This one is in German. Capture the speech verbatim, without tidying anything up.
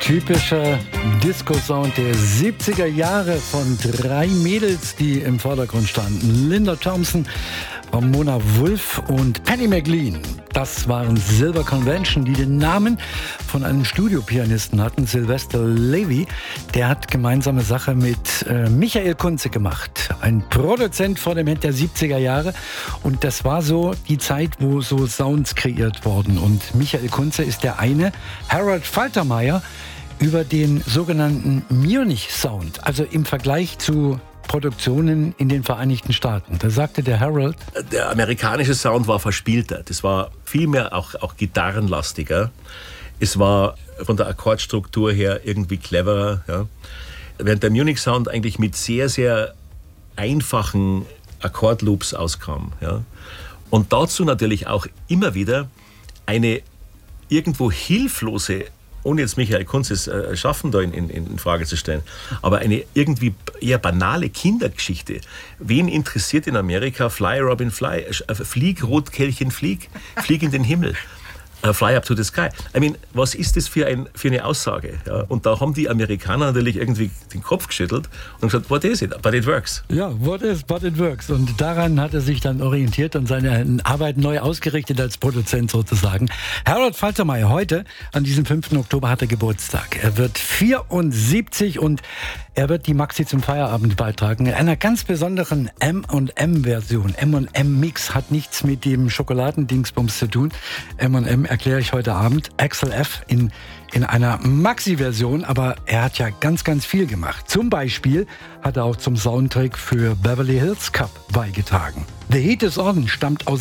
Typischer Disco-Sound der siebziger Jahre von drei Mädels, die im Vordergrund standen. Linda Thompson, Ramona Wolf und Penny McLean. Das waren Silver Convention, die den Namen von einem Studiopianisten hatten, Sylvester Levy. Der hat gemeinsame Sache mit äh, Michael Kunze gemacht. Ein Produzent vor dem Hit der siebziger Jahre. Und das war so die Zeit, wo so Sounds kreiert wurden. Und Michael Kunze ist der eine. Harold Faltermeyer über den sogenannten Munich-Sound. Also im Vergleich zu Produktionen in den Vereinigten Staaten. Da sagte der Harold: Der amerikanische Sound war verspielter. Das war viel mehr auch, auch gitarrenlastiger. Es war von der Akkordstruktur her irgendwie cleverer. Ja. Während der Munich-Sound eigentlich mit sehr, sehr einfachen Akkordloops auskam. Ja. Und dazu natürlich auch immer wieder eine irgendwo hilflose, ohne jetzt Michael Kunzes äh, Schaffen da in, in, in Frage zu stellen, aber eine irgendwie eher banale Kindergeschichte. Wen interessiert in Amerika Fly, Robin, Fly? Äh, flieg, Rotkehlchen, flieg, flieg in den Himmel. Uh, fly up to the sky. I mean, was ist das für, ein, für eine Aussage? Ja, und da haben die Amerikaner natürlich irgendwie den Kopf geschüttelt und gesagt, what is it? But it works. Ja, what is, but it works. Und daran hat er sich dann orientiert und seine Arbeit neu ausgerichtet als Produzent sozusagen. Harold Faltermeyer, heute, an diesem fünften Oktober, hat er Geburtstag. Er wird vierundsiebzig und er wird die Maxi zum Feierabend beitragen in einer ganz besonderen M und M-Version. M und M-Mix hat nichts mit dem Schokoladendingsbums zu tun. M und M erkläre ich heute Abend. Axel F. in, in einer Maxi-Version, aber er hat ja ganz, ganz viel gemacht. Zum Beispiel hat er auch zum Soundtrack für Beverly Hills Cop beigetragen. The Heat is On stammt aus